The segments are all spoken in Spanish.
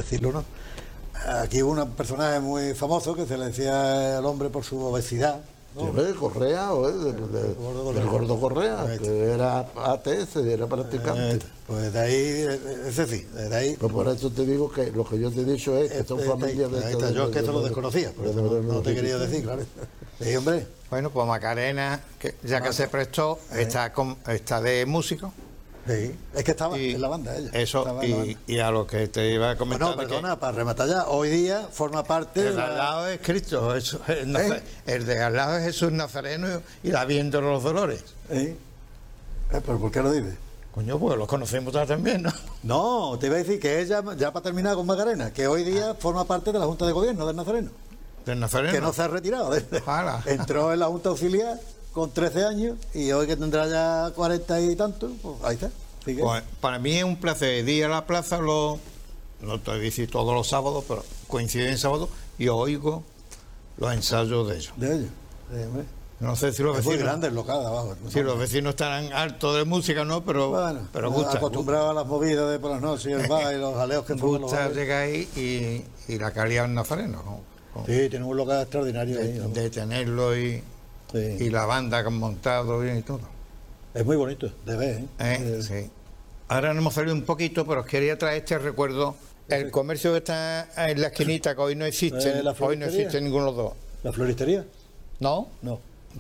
decirlo, ¿no? Aquí hubo un personaje muy famoso que se le decía al hombre por su obesidad, ¿no? De Correa, del Gordo Correa, que era ATS, era practicante. Pues de ahí, ese sí, de ahí. Pues por eso te digo que lo que yo te he dicho es que son familias de... Ahí está, yo es que esto lo desconocía, no te quería decir, claro. Sí, hombre. Bueno, pues Macarena, que ya que se prestó, está de músico. Sí, es que estaba en la banda ella. Eso, y a lo que te iba a comentar. Bueno, perdona, para rematar ya, hoy día forma parte el de al lado es Cristo, el de al lado es Jesús Nazareno y la Virgen de los Dolores. ¿Pero por qué lo dices? Coño, pues los conocemos también, ¿no? No, te iba a decir que ella, ya para terminar con Macarena, que hoy día forma parte de la Junta de Gobierno del Nazareno. ¿Del Nazareno? Que no se ha retirado. Ojalá. Entró en la Junta Auxiliar con 13 años y hoy que tendrá ya 40 y tanto, pues ahí está. Pues para mí es un placer ir a la plaza, no te voy a decir todos los sábados, pero coincide en sábado y oigo los ensayos de ellos. De ellos. No sé si los vecinos... Es muy grande el local de abajo. Si los vecinos estarán hartos de música, ¿no? Pero, bueno, pero gusta. Acostumbrados a las movidas de por las noches y el bar y los jaleos que fueron. Gusta llegar ahí y la calidad en Nazareno, ¿no? Sí, tiene un local extraordinario ahí, ¿no? De tenerlo y la banda que han montado bien y todo. Es muy bonito de ver, Sí. Ahora nos hemos salido un poquito, pero os quería traer este recuerdo. El comercio que está en la esquinita, que hoy no existe, hoy no existe ninguno de los dos. ¿La floristería? ¿No? No.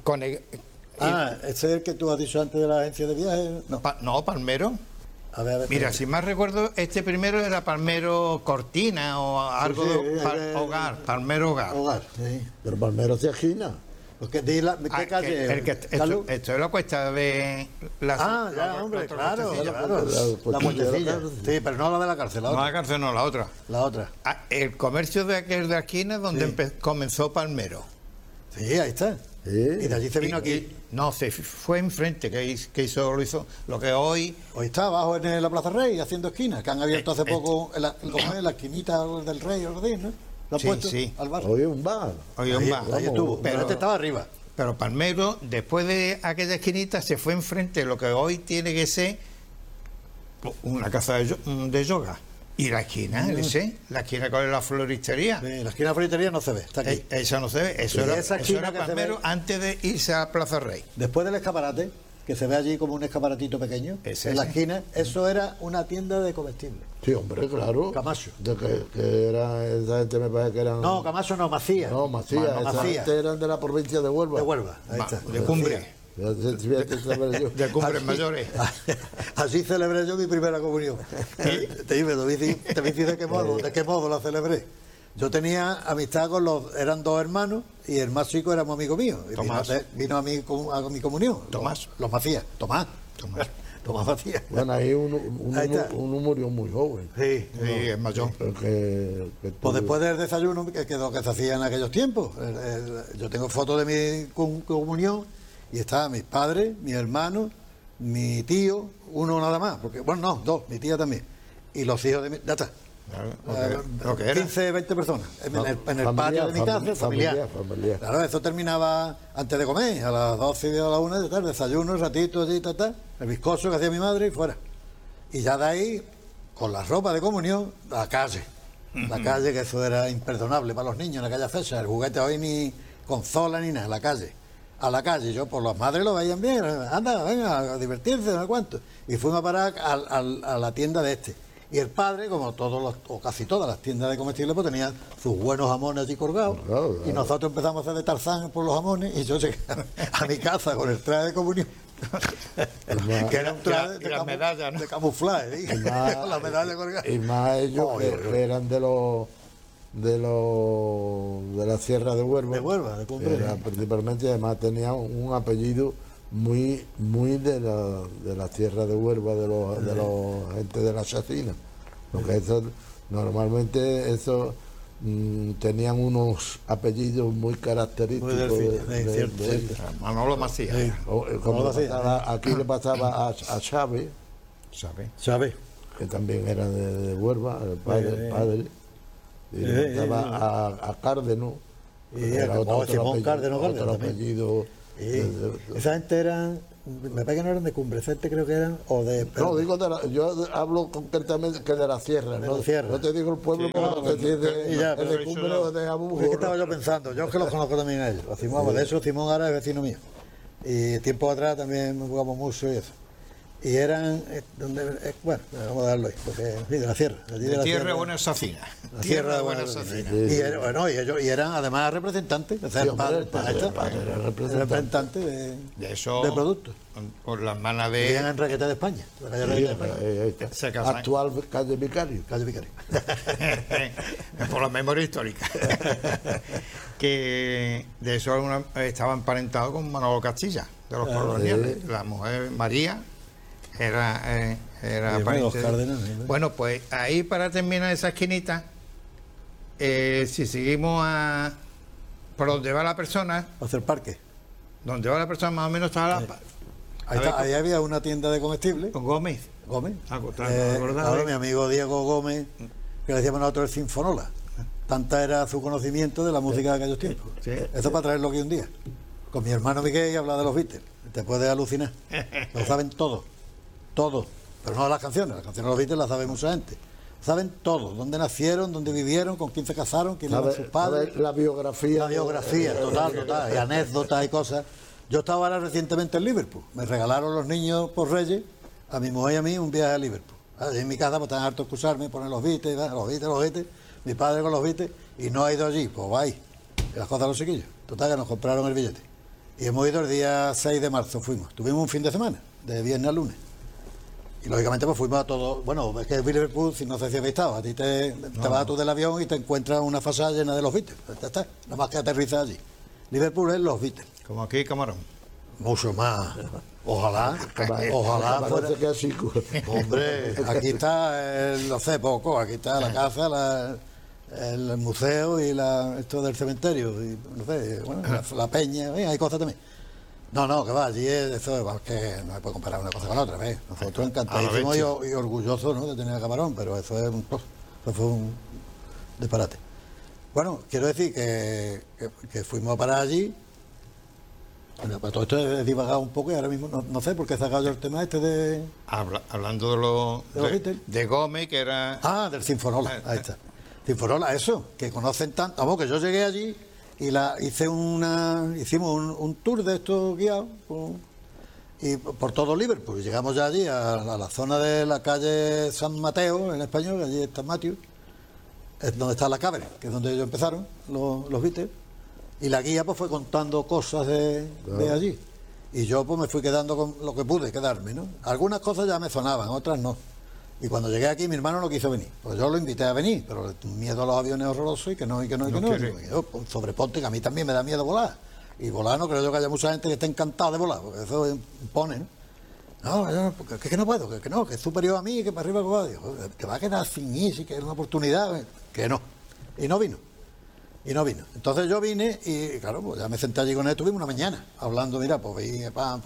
¿Ese es el que tú has dicho antes de la agencia de viajes? No, Palmero. A ver, mira, si más recuerdo, este primero era Palmero Cortina o algo de hogar, Palmero Hogar. Sí. Pero Palmero hacía esquina. ¿Qué calle? Esto es la cuesta de la hombre, claro. La puentecilla. Sí, pero no la de la cárcel, la otra. No la cárcel, no, la otra. La otra. El comercio de aquel de la esquina donde comenzó Palmero. Sí, ahí está. Sí. Y de allí se vino aquí. No, se fue enfrente, lo hizo lo que hoy... Hoy está abajo en la Plaza Rey, haciendo esquinas, que han abierto hace poco en la esquinita del Rey, ¿no? Lo han puesto al bar. Hoy un bar. Ahí estuvo, pero este estaba arriba. Pero Palmero, después de aquella esquinita, se fue enfrente de lo que hoy tiene que ser una casa de yoga. Y la esquina, la esquina con la floristería. Sí, la esquina de la floristería no se ve, está aquí. Esa no se ve, eso era Palmero antes de irse a Plaza Rey. Después del escaparate, que se ve allí como un escaparatito pequeño, en la esquina, eso era una tienda de comestibles. Sí, hombre, claro. Camacho. Que era, esa gente me parece que eran... No, Camacho no, Macías. No, Macías, esa gente eran de la provincia de Huelva. De Huelva, ahí está. De Cumbre. De Cumbres Mayores. Así celebré yo mi primera comunión. Te dice de qué modo la celebré. Yo tenía amistad con eran dos hermanos y el más chico éramos amigos míos. Vino a mi comunión. Tomás. Los Macías. Tomás Macías. Bueno, ahí uno murió muy joven. Sí, es mayor. Pues después del desayuno, que es lo que se hacía en aquellos tiempos, yo tengo fotos de mi comunión y estaban mis padres, mi hermano, mi tío, uno nada más, porque bueno, no, dos, mi tía también, y los hijos de mi... Ya está. Lo que era. 15, 20 personas en el patio de mi casa, familiar. Claro, eso terminaba antes de comer, a las 12 y a la 1 de la tarde, desayuno, ratito, allí, el bizcocho que hacía mi madre y fuera. Y ya de ahí, con la ropa de comunión, a la calle. La calle, que eso era imperdonable para los niños en aquella fecha, el juguete hoy ni consola ni nada, la calle. A la calle, yo por las madres lo veían bien, anda, venga, a divertirse, no sé cuánto. Y fuimos a parar a la tienda de este. Y el padre, como o casi todas las tiendas de comestibles, pues tenían sus buenos jamones allí colgados. Claro. Y nosotros empezamos a hacer de Tarzán por los jamones y yo llegué a mi casa con el traje de comunión. Que era un traje de camuflaje, con la medalla colgada. Y más ellos que eran de la Sierra de Huelva. De Huelva, de Cumbre. Principalmente, además tenían un apellido muy de la tierra de Huelva, de los gente de la chacina, porque eso normalmente tenían unos apellidos muy característicos de Manolo Macías. Aquí le pasaba a Chávez, que también era de Huelva, el padre, y le pasaba a Cárdeno, y era otro apellido Esa gente eran, me parece que no eran de Cumbrecente, creo que eran, o de... No, digo yo hablo concretamente que de la sierra, de ¿no? la sierra. No te digo el pueblo, porque no sé si es de Cumbre o de Abujo. Es que estaba yo pensando, yo es que los conozco también a ellos. De eso Simón ahora es vecino mío. Y tiempo atrás también jugamos mucho y eso. Y eran, bueno, vamos a darlo ahí, porque en fin, de la sierra. Allí de la tierra de Buena Sacina. Tierra de Buena Sacina. Y eran además representantes, o sea, sí, era representante de productos. Por las manos de... Vivían en Requete de España. Actual calle Vicario. Calle Vicario. Por la memoria histórica. Que de eso estaba emparentado con Manolo Castilla, de los coloniales. La mujer María era pariente bueno, pues ahí, para terminar esa esquinita, si seguimos por donde va la persona, hacia el parque, donde va la persona más o menos estaba ahí había una tienda de comestibles con Gómez. Ahora mi amigo Diego Gómez, que le decíamos nosotros el Sinfonola, tanta era su conocimiento de la música de aquellos tiempos. Eso para traerlo aquí un día con mi hermano Miguel y hablar de los Beatles. Te puedes alucinar, lo saben todo, pero no las canciones de los Beatles las sabe mucha gente. Saben todo, dónde nacieron, dónde vivieron, con quién se casaron, quiénes eran sus padres. La biografía, total, y anécdotas y cosas. Yo estaba ahora recientemente en Liverpool. Me regalaron los niños por Reyes, a mi mujer y a mí, un viaje a Liverpool. Allí en mi casa, pues están hartos de escucharme, poner los Beatles, los Beatles, mi padre con los Beatles, y no ha ido allí, pues va ahí. Las cosas de los chiquillos. Total, que nos compraron el billete. Y hemos ido el día 6 de marzo, fuimos. Tuvimos un fin de semana, de viernes a lunes. Y lógicamente pues fuimos a todos. Bueno, es que Liverpool, si no sé si habéis estado, a ti te vas tú del avión y te encuentras una fachada llena de los Beatles. Ya está, nada más que aterrizar allí. Liverpool es los Beatles. Como aquí, Camarón. Mucho más. Ojalá fuera. Que así. Hombre, aquí está, no sé, poco, aquí está la casa, el museo y esto del cementerio, y no sé, bueno, la peña, hay cosas también. No, que va, allí eso es que no se puede comparar una cosa con otra, ¿ves? Nosotros encantadísimos y orgullosos, ¿no?, de tener a Camarón, pero eso fue un disparate. Bueno, quiero decir que fuimos a parar allí. Bueno, pues todo esto he divagado un poco y ahora mismo no sé por qué he sacado yo el tema este de... Hablando de Gómez, que era... del Sinfonola, ahí está. Sinfonola, eso, que conocen tanto. Vamos, que yo llegué allí y hicimos un tour de estos guiados y por todo Liverpool. Llegamos ya allí a la zona de la calle San Mateo, en español, allí está Matthew, es donde está la Cavern, que es donde ellos empezaron, los Beatles. Y la guía pues fue contando cosas de allí. Y yo pues me fui quedando con lo que pude quedarme, ¿no? Algunas cosas ya me sonaban, otras no. Y cuando llegué aquí mi hermano no quiso venir. Pues yo lo invité a venir, pero miedo a los aviones horroroso y que no. Digo, yo, pues, sobreponte, que a mí también me da miedo volar. Y volar no creo yo que haya mucha gente que esté encantada de volar, porque eso impone, ¿no? No, que no puedo, que es superior a mí, que para arriba que va. Digo, te va a quedar sin ir, si que es una oportunidad, que no. Y no vino. Entonces yo vine y, claro, pues ya me senté allí con él, estuvimos una mañana hablando, mira, pues vi,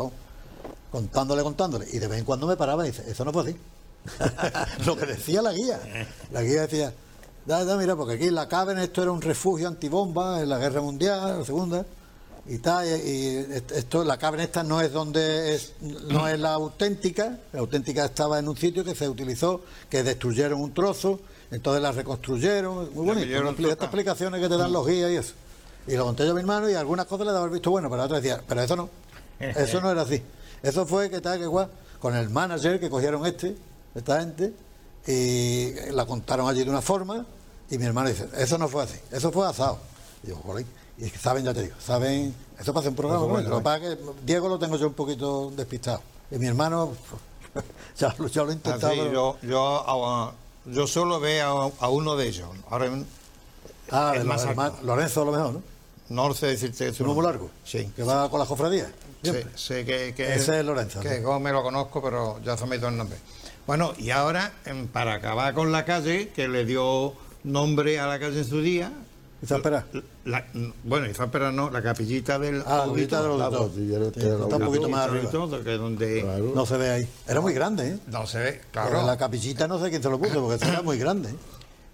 contándole. Y de vez en cuando me paraba y dice, eso no fue así. Lo que decía la guía. La guía decía, mira, porque aquí en la Cavern esto era un refugio antibomba en la Guerra Mundial, la Segunda, y tal, y esto, la Cavern esta no es no es la auténtica estaba en un sitio que se utilizó, que destruyeron un trozo. Entonces la reconstruyeron, muy bonito. Estas explicaciones que te dan los guías y eso. Y lo conté yo a mi hermano y algunas cosas le daba el visto bueno, pero otras decía, pero eso no era así. Eso fue que tal, que guay, con el manager que cogieron esta gente, y la contaron allí de una forma, y mi hermano dice, eso no fue así, eso fue asado. Y digo, joder, y saben, ya te digo, saben, eso para hacer un programa, bueno, lo que pasa es que Diego lo tengo yo un poquito despistado. Y mi hermano, ya lo he intentado. Así, yo solo veo a uno de ellos. Ahora el más Lorenzo, a lo mejor, ¿no? No sé decirte ¿Uno muy largo? Sí. ¿Que va con la cofradía? Sí, que ese es Lorenzo. Que me lo conozco, pero ya se me dio el nombre. Bueno, y ahora, para acabar con la calle, que le dio nombre a la calle en su día... ¿Izapera? Bueno, Izapera no, la capillita del auditorio. Está un poquito más arriba. Donde claro. No se ve ahí. Era muy grande, ¿eh? No se ve, claro. Pero la capillita no sé quién se lo puso, porque era muy grande.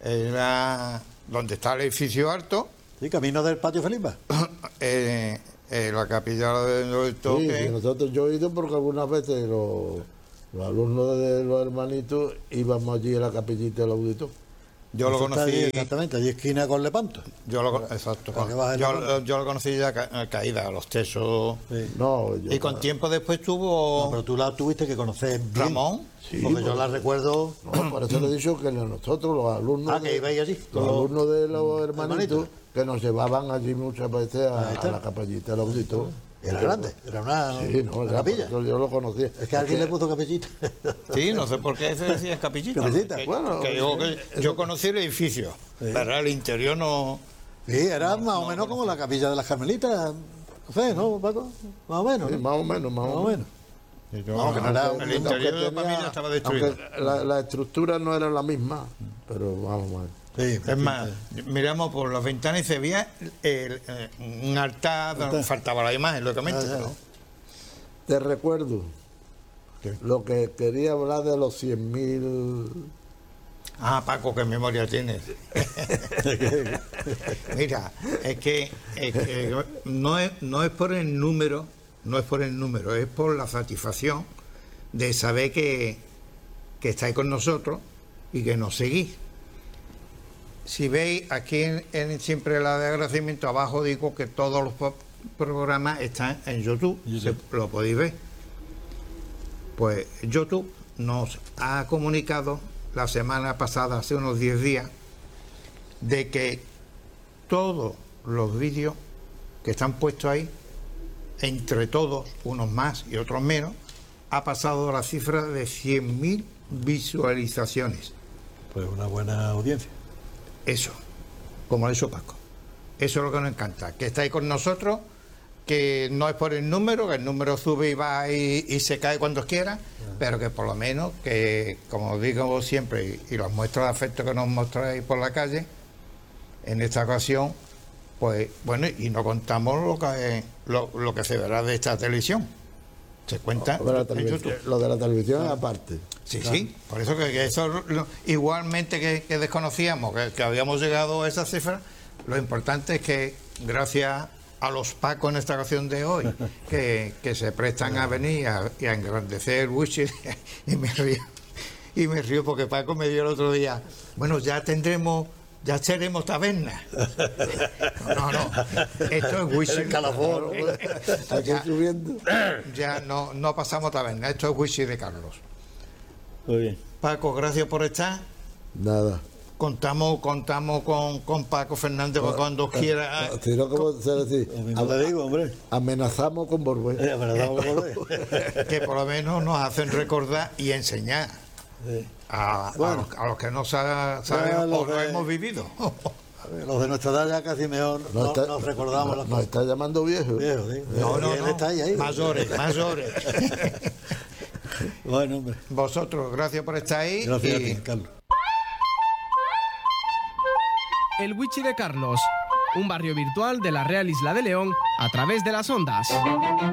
Era donde está el edificio alto. Sí, camino del Patio Felipa. la capilla del toque. Sí, nosotros yo he ido porque algunas veces los alumnos de los hermanitos íbamos allí a la capillita del auditor. Yo lo Eso está conocí. allí, exactamente, allí esquina con Lepanto. Exacto. ¿Para qué vas a Yo lo conocí ya caída, a los tesos. Sí. No, Y con tiempo después No, tuvo pero tú la tuviste que conocer bien. Ramón. Sí, porque yo porque- la recuerdo. no, por eso le he dicho que nosotros, los alumnos, Que ibais allí. los alumnos de los hermanitos, hermanitos. que nos llevaban allí muchas veces Ahí a está. la capillita del auditor. Era grande, era una, Sí, no, una era, capilla. por eso yo lo conocía. Es que alguien le puso capillita. Sí, no sé por qué se decía capillita. Capillita, bueno, Yo conocí el edificio, pero el interior no. Sí, era más o menos como la capilla de las Carmelitas. No sé, ¿no, Paco? Más o menos. Sí, ¿no? más o menos, más Más o o menos. menos. Yo- Vamos, que no era un- el interior de la familia estaba destruido. Aunque la estructura no era la misma, pero vamos a ver. Sí, Es más, miramos por las ventanas y se veía un altar donde faltaba la imagen, lógicamente. Ah, ya. ¿no? Te recuerdo ¿Qué? lo que quería hablar de los 100.000. Ah, Paco, qué memoria tienes. Mira, es que no es por el número, es por la satisfacción de saber que estáis con nosotros y que nos seguís. Si veis aquí en siempre la de agradecimiento, abajo digo que todos los programas están en YouTube, lo podéis ver. Pues YouTube nos ha comunicado la semana pasada, hace unos 10 días, de que todos los vídeos que están puestos ahí, entre todos, unos más y otros menos, ha pasado la cifra de 100.000 visualizaciones. Pues una buena audiencia. Eso, como lo hizo Paco. Eso es lo que nos encanta, que estáis con nosotros, que no es por el número, que el número sube y va y se cae cuando quiera, pero que por lo menos, que como digo siempre, y las muestras de afecto que nos mostráis por la calle, en esta ocasión, pues bueno, y no contamos lo que se verá de esta televisión. Se cuenta Lo de la en televisión, YouTube. lo de la televisión aparte. Sí, sí, por eso que eso igualmente que desconocíamos, que habíamos llegado a esa cifra, lo importante es que gracias a los Pacos en esta ocasión de hoy, que se prestan a venir y a engrandecer el Wichi, y me río porque Paco me dio el otro día, bueno, ya seremos taberna. No, esto es Wichi. El calafón. Aquí subiendo. Ya no pasamos taberna, esto es Wichi de Carlos. Muy bien. Paco, gracias por estar. Nada. Contamos con Paco Fernández para cuando quiera. Si no, ¿cómo se dice? Lo mismo te digo, hombre. Amenazamos con volver. Amenazamos con volver. Que por lo menos nos hacen recordar y enseñar Sí. a los que no sabemos los o no de- hemos vivido. Los de nuestra edad ya casi mejor nos recordamos las Nos cosas. está llamando viejo. Viejo, sí. No, Y él está ahí. mayores. Bueno, hombre. Vosotros, gracias por estar ahí. Gracias a y ti, Carlos. El Wichi de Carlos, un barrio virtual de la Real Isla de León a través de las ondas.